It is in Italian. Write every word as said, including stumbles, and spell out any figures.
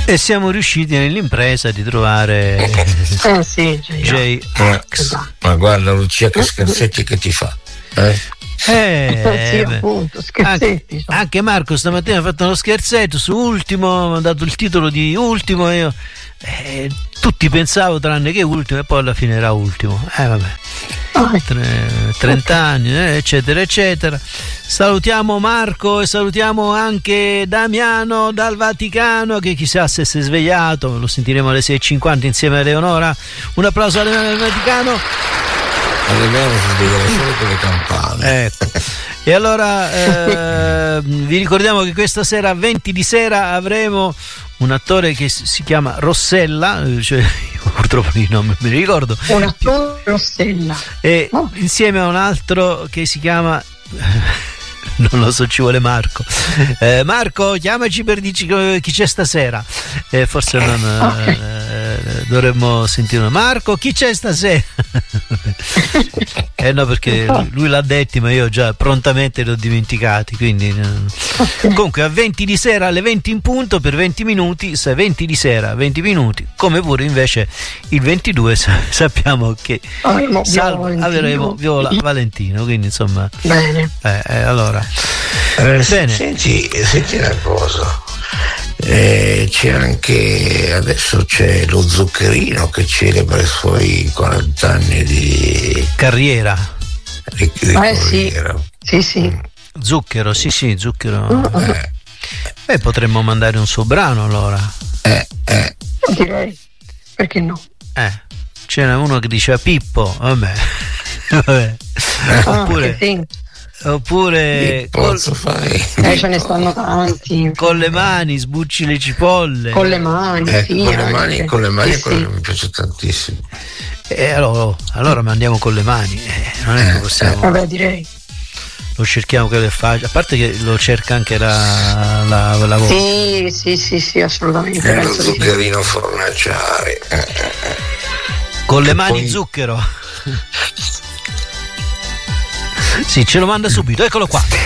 E siamo riusciti nell'impresa di trovare eh, sì, J-Ax. Ma, ma guarda Lucia che scherzetti che ti fa. Eh? Eh, sì, appunto, scherzetti. Anche, anche Marco stamattina ha fatto uno scherzetto su Ultimo, mi ha dato il titolo di Ultimo e io eh, tutti pensavo tranne che Ultimo, e poi alla fine era Ultimo. Eh vabbè. trenta anni, eh, eccetera eccetera. Salutiamo Marco e salutiamo anche Damiano dal Vaticano, che chissà se si è svegliato, lo sentiremo alle sei e cinquanta insieme a Eleonora. Un applauso a Damiano del Vaticano. Almeno si svegliano solo con le campane. Ecco. E allora eh, vi ricordiamo che questa sera a venti di sera avremo un attore che si chiama Rossella, cioè io purtroppo il nome non mi ricordo. Un attore Rossella. E oh. insieme a un altro che si chiama non lo so, ci vuole Marco. Eh, Marco, chiamaci per dirci chi c'è stasera. Eh, forse non okay. eh, dovremmo sentire Marco, chi c'è stasera? Eh no, perché lui l'ha detto, ma io già prontamente li ho dimenticati. Quindi okay. Comunque a venti di sera, alle venti in punto, per venti minuti, se venti di sera, venti minuti, come pure invece il ventidue sappiamo che avremo salvo, Viola avremo Viola Valentino, quindi insomma bene. Eh, eh, allora eh, bene. Senti, senti una cosa, eh, c'è anche adesso c'è lo Zuccherino che celebra i suoi quaranta anni di carriera, di, di eh, carriera. Sì, sì, sì. Mm. Zucchero, sì sì, Zucchero. Uh-huh. Eh. Beh, potremmo mandare un suo brano allora. Eh, eh. Direi, perché no? Eh, c'era uno che diceva Pippo, vabbè. Vabbè. Ah, oppure sì. Oppure col, eh, ce ne stanno tanti. Con le mani sbucci le cipolle. Con le mani, eh, sì, con le mani, con le mani sì, quello sì. che mi piace tantissimo. E allora, allora mandiamo con le mani, eh, non è che possiamo. Vabbè, direi. Lo cerchiamo che le faccia, a parte che lo cerca anche la, la, la voce. Sì, sì, sì, sì, assolutamente. È lo Zuccherino Fornaciari. Eh, eh, eh. Con le e mani poi... zucchero. Sì, ce lo manda subito, eccolo qua.